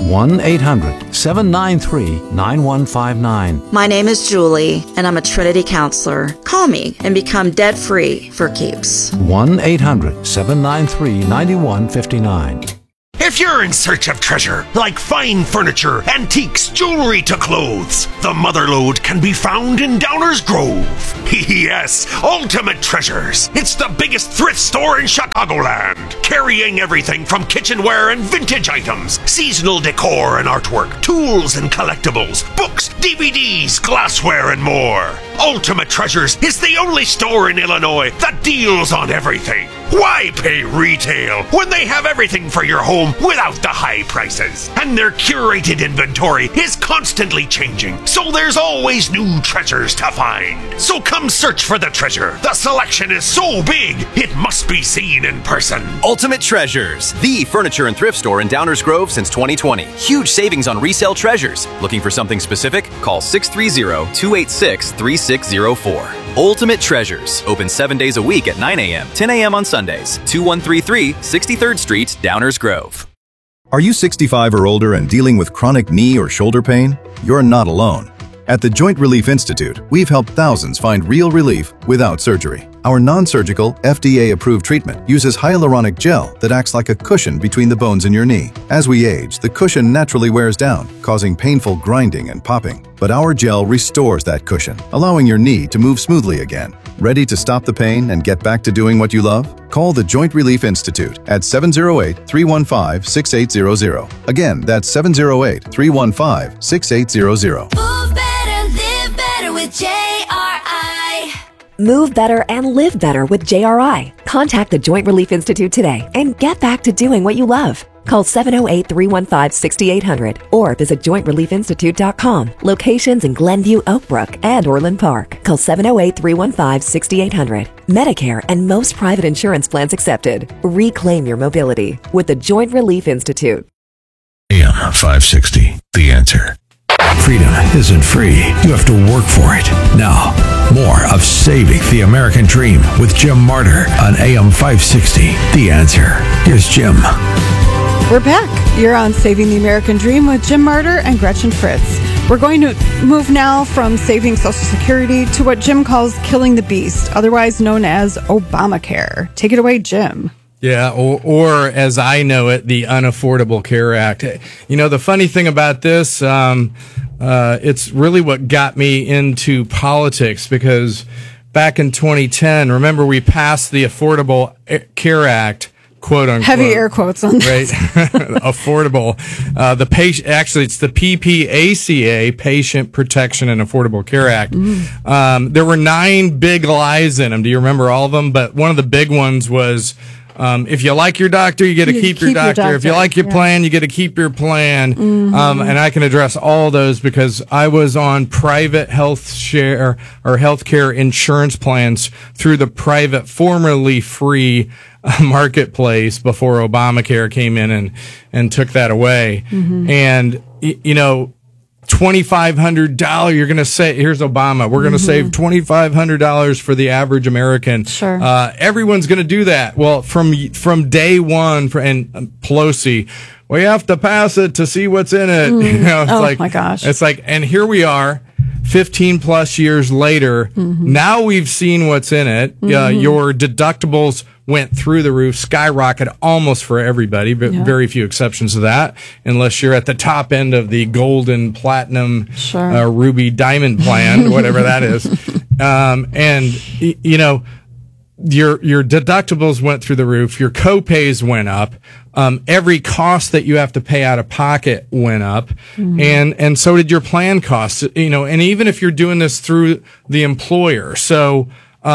1-800-793-9159. My name is Julie, and I'm a Trinity counselor. Call me and become debt-free for keeps. 1-800-793-9159. If you're in search of treasure, like fine furniture, antiques, jewelry to clothes, the Motherlode can be found in Downers Grove. Yes, Ultimate Treasures. It's the biggest thrift store in Chicagoland, carrying everything from kitchenware and vintage items, seasonal decor and artwork, tools and collectibles, books, DVDs, glassware, and more. Ultimate Treasures is the only store in Illinois that deals on everything. Why pay retail when they have everything for your home without the high prices? And their curated inventory is constantly changing, so there's always new treasures to find. So come search for the treasure. The selection is so big, it must be seen in person. Ultimate Treasures, the furniture and thrift store in Downers Grove since 2020. Huge savings on resale treasures. Looking for something specific? Call 630-286-3604. Ultimate Treasures, open 7 days a week at 9 a.m., 10 a.m. on Sundays. 2133 63rd Street, Downers Grove. Are you 65 or older and dealing with chronic knee or shoulder pain? You're not alone. At the Joint Relief Institute, we've helped thousands find real relief without surgery. Our non-surgical, FDA-approved treatment uses hyaluronic gel that acts like a cushion between the bones in your knee. As we age, the cushion naturally wears down, causing painful grinding and popping. But our gel restores that cushion, allowing your knee to move smoothly again. Ready to stop the pain and get back to doing what you love? Call the Joint Relief Institute at 708-315-6800. Again, that's 708-315-6800. Move better, live better with JRI. Move better and live better with JRI. Contact the Joint Relief Institute today and get back to doing what you love. Call 708-315-6800 or visit jointreliefinstitute.com. Locations in Glenview, Oak Brook, and Orland Park. Call 708-315-6800. Medicare and most private insurance plans accepted. Reclaim your mobility with the Joint Relief Institute. AM 560, The Answer. Freedom isn't free. You have to work for it. Now, more of Saving the American Dream with Jim Martyr on AM 560, The Answer. Here's Jim. We're back. You're on Saving the American Dream with Jim Martyr and Gretchen Fritz. We're going to move now from saving Social Security to what Jim calls killing the beast, otherwise known as Obamacare. Take it away, Jim. Yeah, or as I know it, the Unaffordable Care Act. You know, the funny thing about this, it's really what got me into politics, because back in 2010, remember, we passed the Affordable Care Act, quote unquote. Heavy air quotes on this. Right. Affordable. The patient, actually, it's the PPACA, Patient Protection and Affordable Care Act. There were 9 big lies in them. Do you remember all of them? But one of the big ones was, if you like your doctor, you get to keep your doctor. If you like your plan, you get to keep your plan. And I can address all those because I was on private health share or healthcare insurance plans through the private, formerly free marketplace before Obamacare came in and took that away. And, you know, $2,500, you're going to say, here's Obama, we're going to save $2,500 for the average American. Sure. Everyone's going to do that. Well, from day one, and Pelosi, we have to pass it to see what's in it. You know, it's my gosh. It's like, and here we are, 15 plus years later. Now we've seen what's in it. Your deductibles went through the roof, skyrocketed almost for everybody, but very few exceptions to that, unless you're at the top end of the golden, platinum, ruby, diamond plan, whatever that is. And, you know, your deductibles went through the roof, your co-pays went up, every cost that you have to pay out of pocket went up, and so did your plan costs, you know, and even if you're doing this through the employer. So,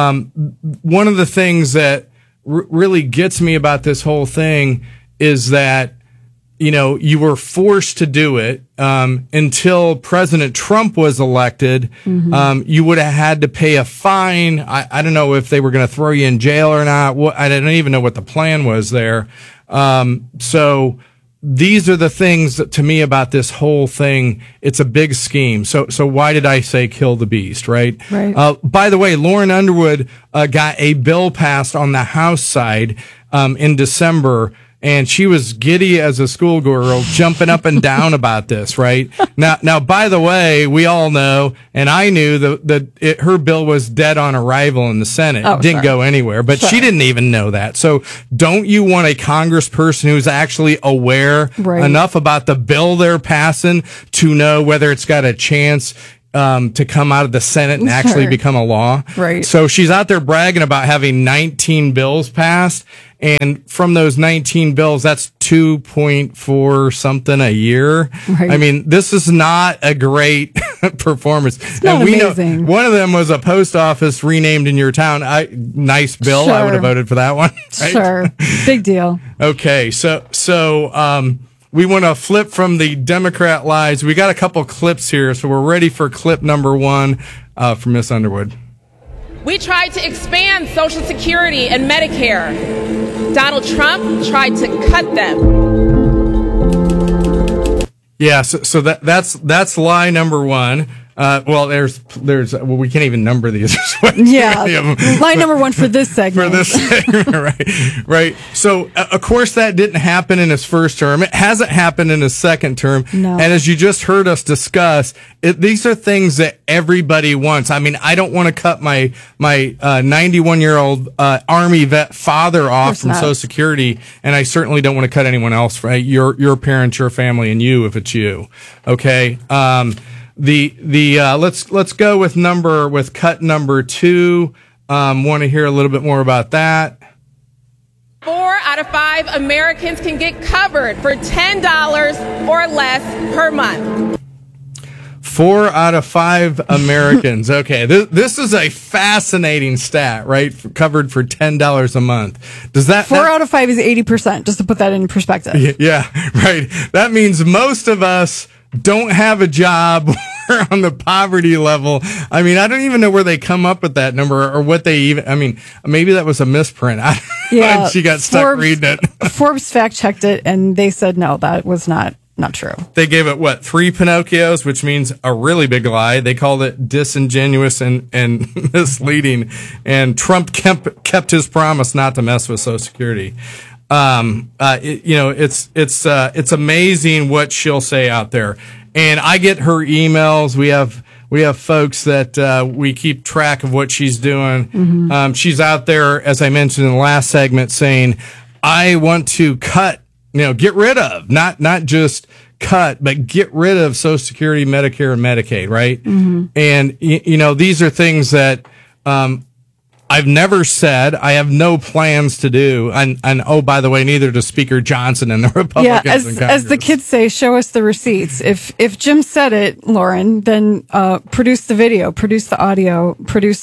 one of the things that really gets me about this whole thing is that, you know, you were forced to do it until President Trump was elected. You would have had to pay a fine. I don't know if they were going to throw you in jail or not. I don't even know what the plan was there. So these are the things that, to me, about this whole thing. It's a big scheme. So why did I say kill the beast, right? Right. By the way, Lauren Underwood got a bill passed on the House side in December, and she was giddy as a schoolgirl, jumping up and down about this, right? Now, by the way, we all know, and I knew that her bill was dead on arrival in the Senate. Oh, it didn't sure. go anywhere, but Sure. she didn't even know that. So don't you want a congressperson who's actually aware Right. enough about the bill they're passing to know whether it's got a chance to come out of the Senate and actually Sure. become a law? Right. So she's out there bragging about having 19 bills passed. And from those 19 bills, that's 2.4 something a year. Right. I mean, this is not a great performance. It's not we amazing. know one of them was a post office renamed in your town. Nice bill. I Sure. would have voted for that one. Right? Sure. Big deal. Okay. So we want to flip from the Democrat lies. We got a couple clips here. So we're ready for clip number 1 from Miss Underwood. We tried to expand Social Security and Medicare. Donald Trump tried to cut them. Yeah, so that's lie number 1. Well, there's we can't even number these. Yeah. Line number 1 for this segment. For this segment, right. So, of course, that didn't happen in his first term. It hasn't happened in his second term. No. And as you just heard us discuss, these are things that everybody wants. I mean, I don't want to cut my 91-year-old Army vet father off from not. Social Security, and I certainly don't want to cut anyone else, right? Your parents, your family, and you if it's you. Okay. Let's go with cut number 2. Want to hear a little bit more about that. 4 out of 5 Americans can get covered for $10 or less per month. 4 out of 5 Americans. Okay, this is a fascinating stat, right? Covered for $10 a month. Does that 4 out of 5 is 80%, just to put that in perspective. Yeah, right. That means most of us don't have a job. We're on the poverty level. I mean, I don't even know where they come up with that number or what they even, I mean, maybe that was a misprint. Yeah, she got stuck reading it. Forbes fact checked it and they said, no, that was not true. They gave it, 3 Pinocchios, which means a really big lie. They called it disingenuous and misleading. And Trump kept his promise not to mess with Social Security. It's amazing what she'll say out there. And I get her emails. We have folks that we keep track of what she's doing. Mm-hmm. She's out there, as I mentioned in the last segment, saying, I want to cut, get rid of, not just cut, but get rid of Social Security, Medicare, and Medicaid, right? Mm-hmm. And, these are things that I've never said. I have no plans to do. And oh, by the way, neither does Speaker Johnson and the Republicans in Congress. As the kids say, show us the receipts. If Jim said it, Lauren, then produce the video, produce the audio, produce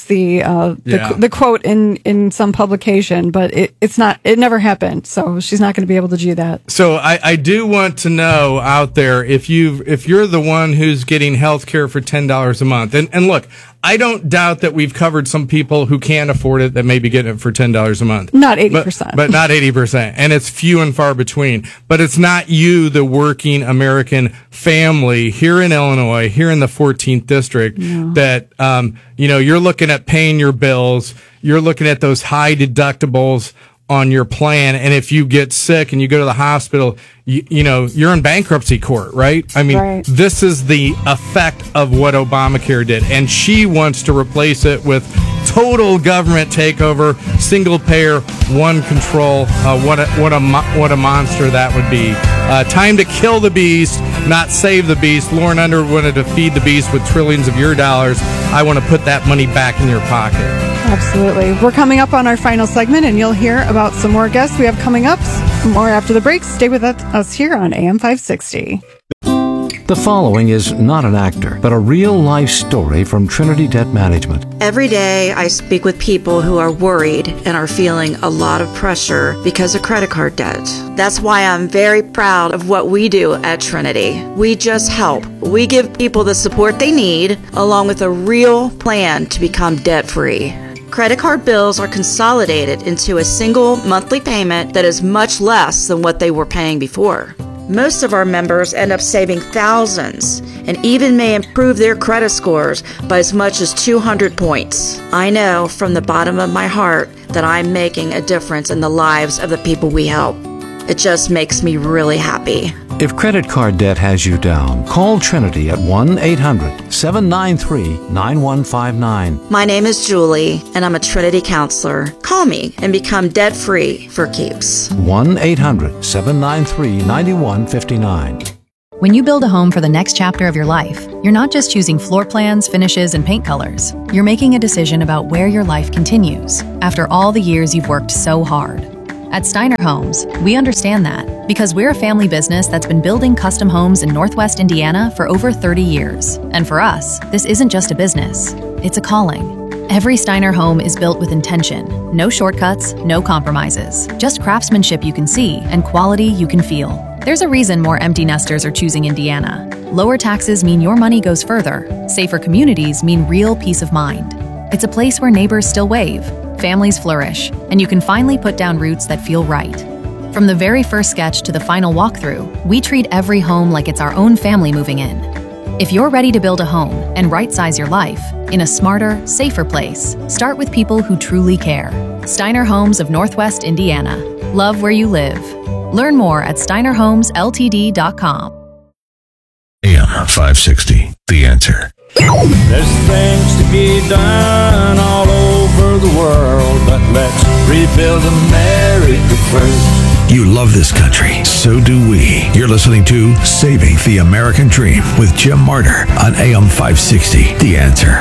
the quote in some publication. But it never happened. So she's not going to be able to do that. So I do want to know out there if you're the one who's getting health care for $10 a month. And look, I don't doubt that we've covered some people who can't afford it that may be getting it for $10 a month. Not 80%. But not 80%. And it's few and far between. But it's not you, the working American family here in Illinois, here in the 14th district, that, you're looking at paying your bills. You're looking at those high deductibles on your plan. And if you get sick and you go to the hospital, you're in bankruptcy court, right? I mean, This is the effect of what Obamacare did. And she wants to replace it with total government takeover, single payer, one control. What a monster that would be. Time to kill the beast, not save the beast. Lauren Underwood wanted to feed the beast with trillions of your dollars. I want to put that money back in your pocket. Absolutely. We're coming up on our final segment, and you'll hear about some more guests we have coming up. More after the break. Stay with us here on AM 560. The following is not an actor, but a real-life story from Trinity Debt Management. Every day I speak with people who are worried and are feeling a lot of pressure because of credit card debt. That's why I'm very proud of what we do at Trinity. We just help. We give people the support they need, along with a real plan to become debt-free. Credit card bills are consolidated into a single monthly payment that is much less than what they were paying before. Most of our members end up saving thousands and even may improve their credit scores by as much as 200 points. I know from the bottom of my heart that I'm making a difference in the lives of the people we help. It just makes me really happy. If credit card debt has you down, call Trinity at 1-800-793-9159. My name is Julie, and I'm a Trinity counselor. Call me and become debt-free for keeps. 1-800-793-9159. When you build a home for the next chapter of your life, you're not just choosing floor plans, finishes, and paint colors. You're making a decision about where your life continues after all the years you've worked so hard. At Steiner Homes, we understand that because we're a family business that's been building custom homes in Northwest Indiana for over 30 years. And for us, this isn't just a business, it's a calling. Every Steiner home is built with intention. No shortcuts, no compromises. Just craftsmanship you can see and quality you can feel. There's a reason more empty nesters are choosing Indiana. Lower taxes mean your money goes further. Safer communities mean real peace of mind. It's a place where neighbors still wave, families flourish, and you can finally put down roots that feel right. From the very first sketch to the final walkthrough, we treat every home like it's our own family moving in. If you're ready to build a home and right-size your life in a smarter, safer place, start with people who truly care. Steiner Homes of Northwest Indiana. Love where you live. Learn more at steinerhomesltd.com. AM 560, The Answer. There's things to be done all over the world, but let's rebuild America first. You love this country, so do we. You're listening to Saving the American Dream with Jim Martyr on AM 560, The Answer.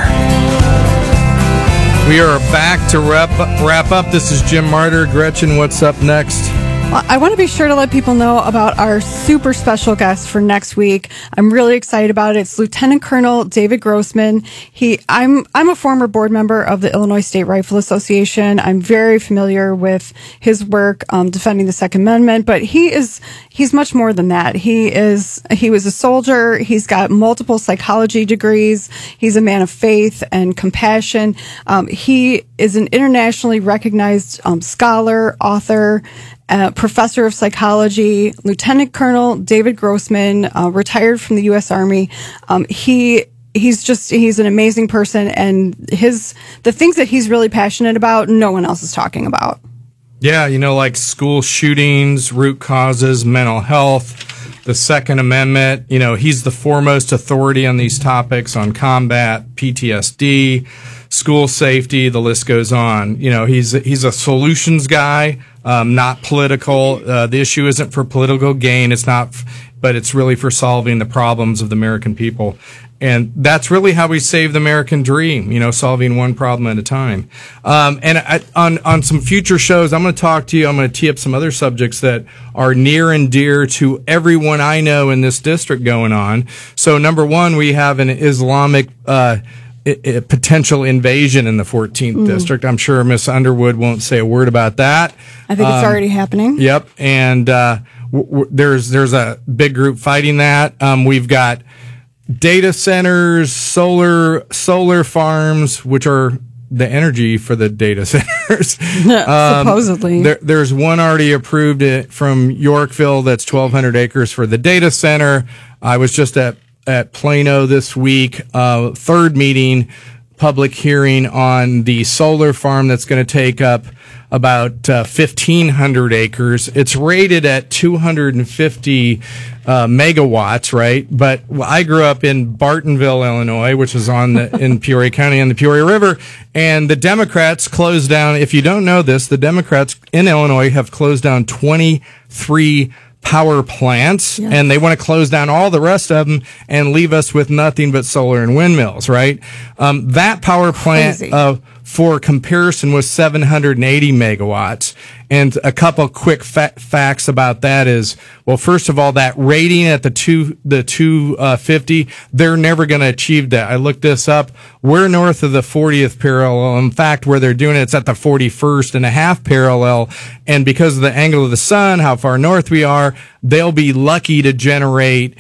We are back to wrap up. This is Jim Martyr. Gretchen, what's up next? I want to be sure to let people know about our super special guest for next week. I'm really excited about it. It's Lieutenant Colonel David Grossman. I'm a former board member of the Illinois State Rifle Association. I'm very familiar with his work defending the Second Amendment, but he's much more than that. He was a soldier. He's got multiple psychology degrees. He's a man of faith and compassion. He is an internationally recognized scholar, author, professor of psychology. Lieutenant Colonel David Grossman, retired from the U.S. Army. He's an amazing person, and the things that he's really passionate about, no one else is talking about. Yeah, like school shootings, root causes, mental health, the Second Amendment. He's the foremost authority on these topics, on combat, PTSD, school safety, the list goes on. He's a solutions guy, not political. The issue isn't for political gain. It's not, but it's really for solving the problems of the American people. And that's really how we save the American dream, solving one problem at a time. On some future shows, I'm going to talk to you. I'm going to tee up some other subjects that are near and dear to everyone I know in this district going on. So number one, we have an Islamic, potential invasion in the 14th district. I'm sure Miss Underwood won't say a word about that. I think it's already happening. Yep. And, there's a big group fighting that. We've got data centers, solar farms, which are the energy for the data centers. Supposedly. There's one already approved from Yorkville that's 1,200 acres for the data center. I was just at Plano this week, third meeting, public hearing on the solar farm that's going to take up about 1,500 acres. It's rated at 250 megawatts, right? But I grew up in Bartonville, Illinois, which is in Peoria County on the Peoria River, and the Democrats closed down. If you don't know this, the Democrats in Illinois have closed down 23 power plants, and they want to close down all the rest of them and leave us with nothing but solar and windmills, right? That power plant, for comparison, was 780 megawatts. And a couple quick facts about that is, well, first of all, that rating at the 250, they're never going to achieve that. I looked this up. We're north of the 40th parallel. In fact, where they're doing it's at the 41st and a half parallel. And because of the angle of the sun, how far north we are, they'll be lucky to generate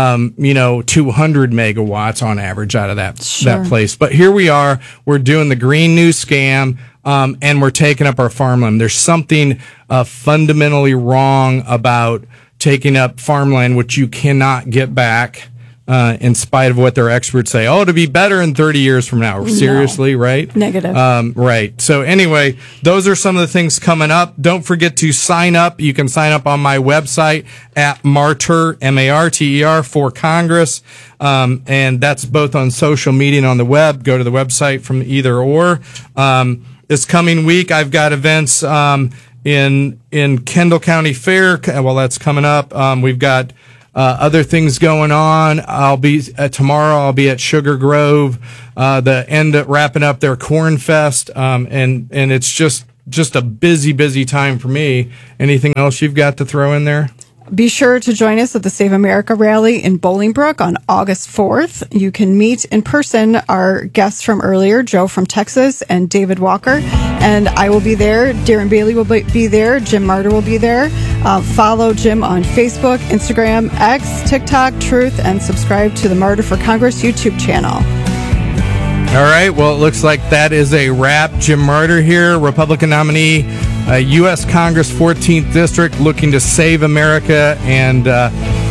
200 megawatts on average out of that place. But here we are, we're doing the green new scam, and we're taking up our farmland. There's something fundamentally wrong about taking up farmland, which you cannot get back. In spite of what their experts say, to be better in 30 years from now. Seriously, right? Negative. Right. So anyway, those are some of the things coming up. Don't forget to sign up. You can sign up on my website at Martyr, M-A-R-T-E-R, for Congress. And that's both on social media and on the web. Go to the website from either or. This coming week, I've got events in Kendall County Fair. Well, that's coming up. We've got other things going on. I'll be tomorrow. I'll be at Sugar Grove, wrapping up their Corn Fest, and it's just a busy time for me. Anything else you've got to throw in there? Be sure to join us at the Save America rally in Bolingbrook on August 4th. You can meet in person our guests from earlier, Joe from Texas and David Walker. And I will be there. Darren Bailey will be there. Jim Martyr will be there. Follow Jim on Facebook, Instagram, X, TikTok, Truth, and subscribe to the Martyr for Congress YouTube channel. All right. Well, it looks like that is a wrap. Jim Martyr here, Republican nominee, U.S. Congress 14th District, looking to save America and